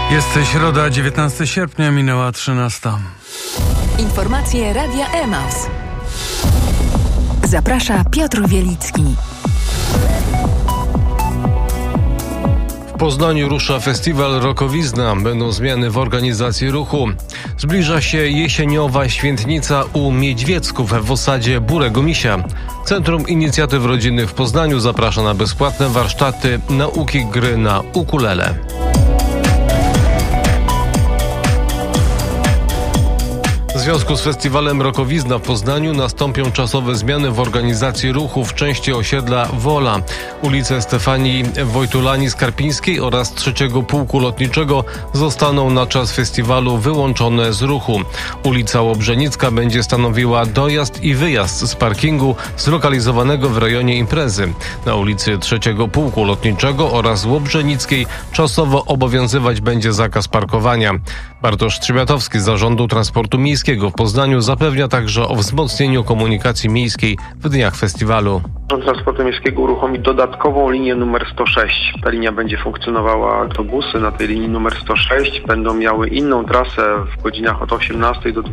Jest środa, 19 sierpnia, minęła 13. Informacje Radia Emaus. Zaprasza Piotr Wielicki. W Poznaniu rusza festiwal Rokowizna. Będą zmiany w organizacji ruchu. Zbliża się jesieniowa świętnica u Miedźwiecków w osadzie Burego Misia. Centrum Inicjatyw Rodzinnych w Poznaniu zaprasza na bezpłatne warsztaty nauki gry na ukulele. W związku z festiwalem Rokowizna w Poznaniu nastąpią czasowe zmiany w organizacji ruchu w części osiedla Wola. Ulice Stefanii Wojtulani-Skarpińskiej oraz 3 Pułku Lotniczego zostaną na czas festiwalu wyłączone z ruchu. Ulica Łobrzenicka będzie stanowiła dojazd i wyjazd z parkingu zlokalizowanego w rejonie imprezy. Na ulicy 3 Pułku Lotniczego oraz Łobrzenickiej czasowo obowiązywać będzie zakaz parkowania. Bartosz Trzymiatowski z Zarządu Transportu Miejskiego w Poznaniu zapewnia także o wzmocnieniu komunikacji miejskiej w dniach festiwalu. Zarząd Transportu Miejskiego uruchomi dodatkową linię numer 106. Ta linia będzie funkcjonowała, autobusy na tej linii numer 106 będą miały inną trasę w godzinach od 18 do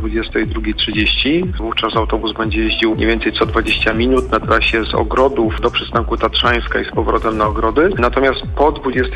22:30. Wówczas autobus będzie jeździł mniej więcej co 20 minut na trasie z Ogrodów do przystanku Tatrzańska i z powrotem na Ogrody. Natomiast po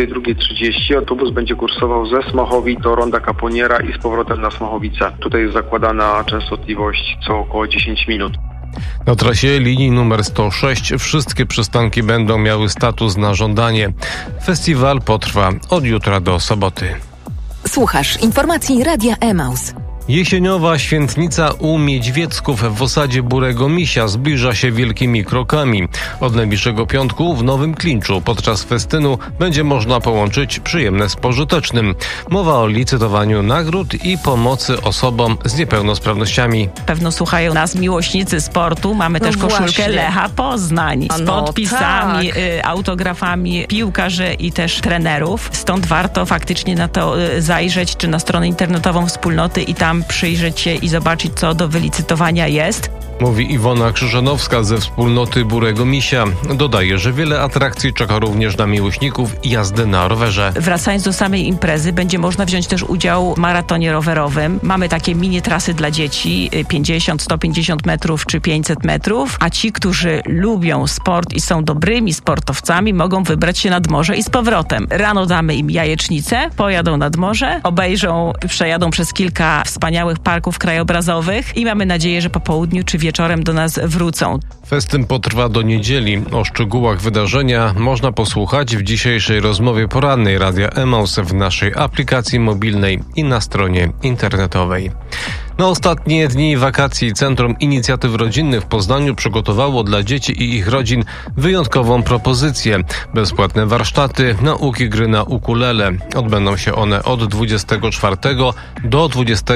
22:30 autobus będzie kursował ze Smochowic do Ronda Kaponiera i z powrotem na Smochowice. Tutaj jest zakładana częstotliwość co około 10 minut. Na trasie linii numer 106 wszystkie przystanki będą miały status na żądanie. Festiwal potrwa od jutra do soboty. Słuchasz informacji Radia Emaus. Jesieniowa świętnica u Miedźwiecków w osadzie Burego Misia zbliża się wielkimi krokami. Od najbliższego piątku w Nowym Klinczu podczas festynu będzie można połączyć przyjemne z pożytecznym. Mowa o licytowaniu nagród i pomocy osobom z niepełnosprawnościami. Pewno słuchają nas miłośnicy sportu. Mamy też koszulkę właśnie. Lecha Poznań z podpisami, autografami piłkarzy i też trenerów. Stąd warto faktycznie na to zajrzeć, czy na stronę internetową wspólnoty i tam przyjrzeć się i zobaczyć, co do wylicytowania jest. Mówi Iwona Krzyżanowska ze wspólnoty Burego Misia. Dodaje, że wiele atrakcji czeka również na miłośników jazdy na rowerze. Wracając do samej imprezy, będzie można wziąć też udział w maratonie rowerowym. Mamy takie mini trasy dla dzieci, 50, 150 metrów czy 500 metrów, a ci, którzy lubią sport i są dobrymi sportowcami, mogą wybrać się nad morze i z powrotem. Rano damy im jajecznicę, pojadą nad morze, obejrzą, przejadą przez kilka wspaniałych parków krajobrazowych i mamy nadzieję, że po południu czy wieczorem do nas wrócą. Festyn potrwa do niedzieli. O szczegółach wydarzenia można posłuchać w dzisiejszej rozmowie porannej Radia Emaus w naszej aplikacji mobilnej i na stronie internetowej. Na ostatnie dni wakacji Centrum Inicjatyw Rodzinnych w Poznaniu przygotowało dla dzieci i ich rodzin wyjątkową propozycję. Bezpłatne warsztaty nauki gry na ukulele. Odbędą się one od 24 do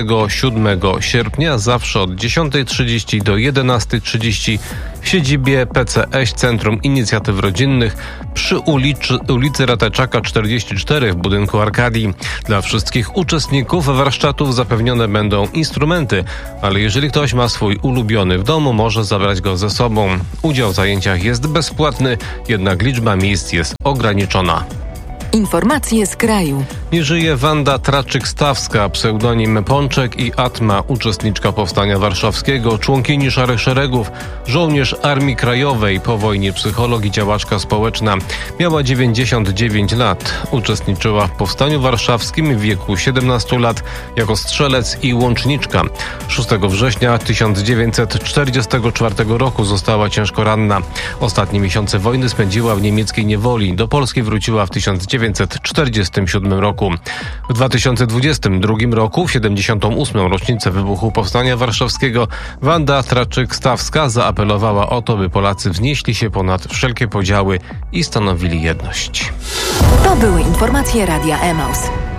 27 sierpnia, zawsze od 10:30 do 11:30 w siedzibie PCS Centrum Inicjatyw Rodzinnych przy ulicy Rateczaka 44 w budynku Arkadii. Dla wszystkich uczestników warsztatów zapewnione będą instrumenty, ale jeżeli ktoś ma swój ulubiony w domu, może zabrać go ze sobą. Udział w zajęciach jest bezpłatny, jednak liczba miejsc jest ograniczona. Informacje z kraju. Nie żyje Wanda Traczyk-Stawska, pseudonim Pączek i Atma, uczestniczka Powstania Warszawskiego, członkini Szarych Szeregów, żołnierz Armii Krajowej, po wojnie psycholog i działaczka społeczna. Miała 99 lat. Uczestniczyła w Powstaniu Warszawskim w wieku 17 lat jako strzelec i łączniczka. 6 września 1944 roku została ciężko ranna. Ostatnie miesiące wojny spędziła w niemieckiej niewoli. Do Polski wróciła w 1947 roku. W 2022 roku, w 78. rocznicę wybuchu Powstania Warszawskiego, Wanda Traczyk-Stawska zaapelowała o to, by Polacy wznieśli się ponad wszelkie podziały i stanowili jedność. To były informacje Radia Emaus.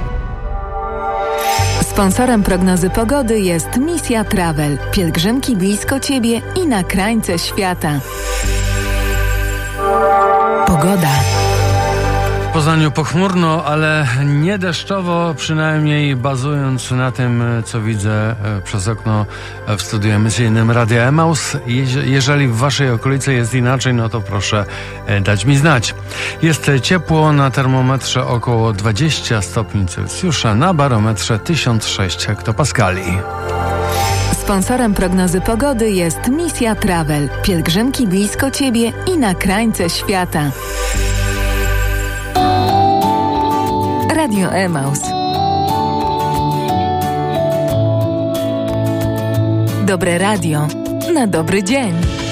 Sponsorem prognozy pogody jest Misja Travel. Pielgrzymki blisko Ciebie i na krańce świata. Pogoda. Poznaniu pochmurno, ale nie deszczowo, przynajmniej bazując na tym, co widzę przez okno w studiu emisyjnym Radia Emaus. Jeżeli w waszej okolicy jest inaczej, no to proszę dać mi znać. Jest ciepło, na termometrze około 20 stopni Celsjusza, na barometrze 1006 hektopaskali. Sponsorem prognozy pogody jest Misja Travel. Pielgrzymki blisko ciebie i na krańce świata. Radio Emaus. Dobre radio na dobry dzień.